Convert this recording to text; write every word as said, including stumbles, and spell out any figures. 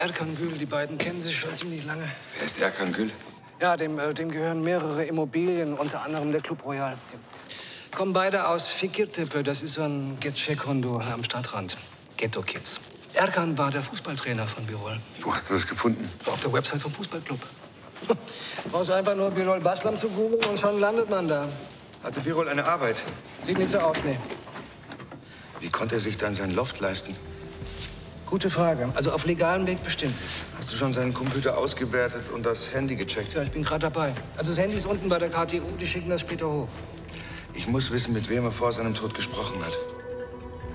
Erkan Gül, die beiden kennen sich schon ziemlich lange. Wer ist Erkan Gül? Ja, dem, äh, dem gehören mehrere Immobilien, unter anderem der Club Royal. Die kommen beide aus Fikirtepe, das ist so ein Getschek-Kondo am Stadtrand. Ghetto-Kids. Erkan war der Fußballtrainer von Birol. Wo hast du das gefunden? Auf der Website vom Fußballclub. Brauchst einfach nur Birol Baslam zu googeln und schon landet man da. Hatte Birol eine Arbeit? Sieht nicht so aus, nee. Wie konnte er sich dann sein Loft leisten? Gute Frage. Also auf legalem Weg bestimmt. Hast du schon seinen Computer ausgewertet und das Handy gecheckt? Ja, ich bin gerade dabei. Also das Handy ist unten bei der K T U, die schicken das später hoch. Ich muss wissen, mit wem er vor seinem Tod gesprochen hat.